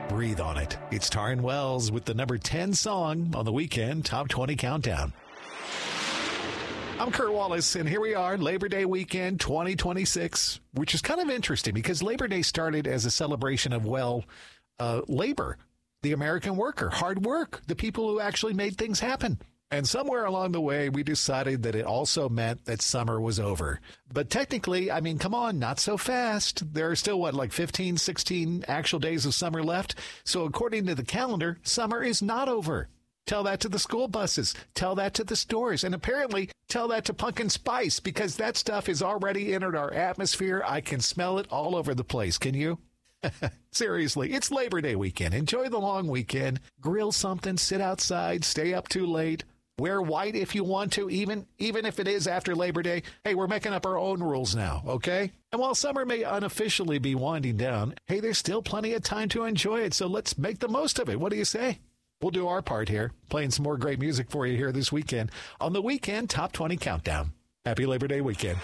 Breathe on it. It's Taryn Wells with the number 10 song on the Weekend Top 20 Countdown. I'm Kurt Wallace, and here we are, Labor Day weekend 2026, which is kind of interesting because Labor Day started as a celebration of, labor, the American worker, hard work, the people who actually made things happen. And somewhere along the way, we decided that it also meant that summer was over. But technically, I mean, come on, not so fast. There are still, 15, 16 actual days of summer left. So according to the calendar, summer is not over. Tell that to the school buses. Tell that to the stores. And apparently, tell that to pumpkin spice because that stuff has already entered our atmosphere. I can smell it all over the place. Can you? Seriously, it's Labor Day weekend. Enjoy the long weekend. Grill something, sit outside, stay up too late. Wear white if you want to, even if it is after Labor Day. Hey, we're making up our own rules now, okay? And while summer may unofficially be winding down, hey, there's still plenty of time to enjoy it, so let's make the most of it. What do you say? We'll do our part here, playing some more great music for you here this weekend on the Weekend Top 20 Countdown. Happy Labor Day weekend.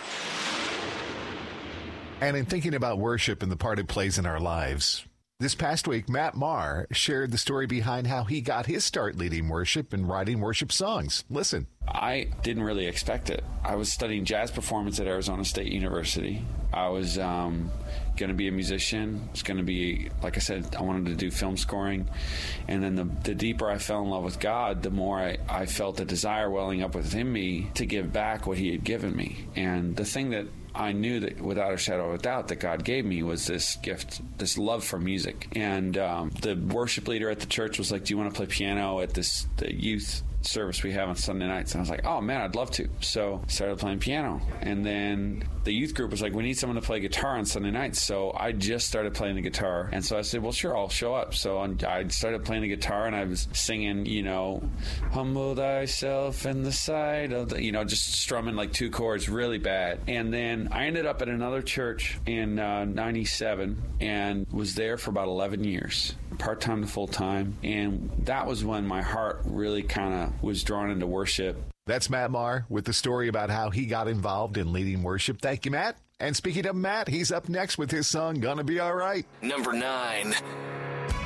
And in thinking about worship and the part it plays in our lives, this past week, Matt Maher shared the story behind how he got his start leading worship and writing worship songs. Listen. I didn't really expect it. I was studying jazz performance at Arizona State University. I was going to be a musician. I was going to be, like I said, I wanted to do film scoring. And then the deeper I fell in love with God, the more I felt a desire welling up within me to give back what he had given me. And the thing that I knew that without a shadow of a doubt that God gave me was this gift, this love for music. And the worship leader at the church was like, do you want to play piano at the youth service we have on Sunday nights? And I was like, oh man, I'd love to. So I started playing piano. And then the youth group was like, we need someone to play guitar on Sunday nights. So I just started playing the guitar. And so I said, well, sure, I'll show up. So I started playing the guitar and I was singing, humble thyself in the sight of the, just strumming like two chords really bad. And then I ended up at another church in 97 and was there for about 11 years, part-time to full-time. And that was when my heart really kind of was drawn into worship. That's Matt Maher with the story about how he got involved in leading worship. Thank you, Matt. And speaking of Matt, he's up next with his song, Gonna Be All Right. Number 9.